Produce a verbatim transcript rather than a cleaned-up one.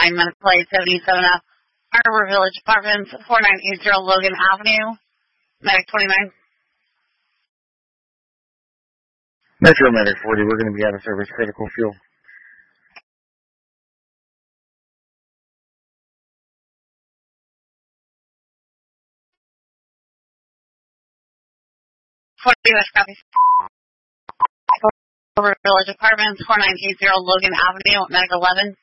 nine Medical eight seventy-seven F, Arbor Village Apartments, forty-nine eighty Logan Avenue, Medic twenty-nine. Metro Medic forty, we're going to be out of service, critical fuel. forty West copy. Arbor Village Apartments, forty-nine eighty Logan Avenue, Medic eleven.